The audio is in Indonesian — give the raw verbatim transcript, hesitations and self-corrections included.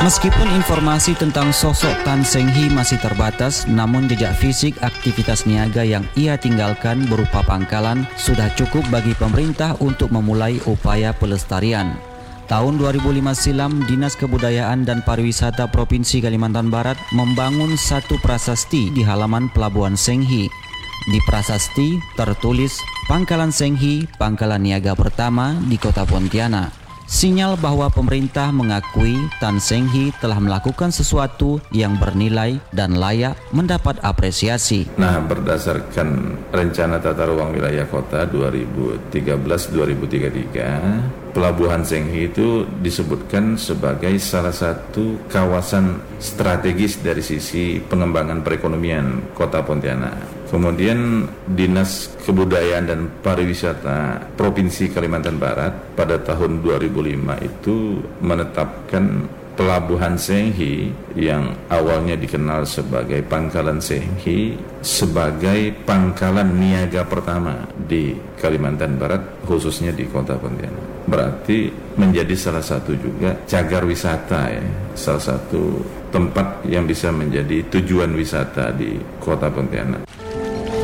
Meskipun informasi tentang sosok Tan Seng Hee masih terbatas, namun jejak fisik aktivitas niaga yang ia tinggalkan berupa pangkalan sudah cukup bagi pemerintah untuk memulai upaya pelestarian. Tahun dua ribu lima silam, Dinas Kebudayaan dan Pariwisata Provinsi Kalimantan Barat membangun satu prasasti di halaman Pelabuhan Seng Hee. Di prasasti tertulis Pangkalan Seng Hee, pangkalan niaga pertama di Kota Pontianak. Sinyal bahwa pemerintah mengakui Tan Seng Hee telah melakukan sesuatu yang bernilai dan layak mendapat apresiasi. Nah, berdasarkan Rencana Tata Ruang Wilayah Kota dua ribu tiga belas sampai dua ribu tiga puluh tiga, Pelabuhan Seng Hee itu disebutkan sebagai salah satu kawasan strategis dari sisi pengembangan perekonomian Kota Pontianak. Kemudian Dinas Kebudayaan dan Pariwisata Provinsi Kalimantan Barat pada tahun dua ribu lima itu menetapkan Pelabuhan Seng Hee yang awalnya dikenal sebagai Pangkalan Seng Hee sebagai pangkalan niaga pertama di Kalimantan Barat, khususnya di Kota Pontianak. Berarti menjadi salah satu juga cagar wisata, ya, salah satu tempat yang bisa menjadi tujuan wisata di Kota Pontianak.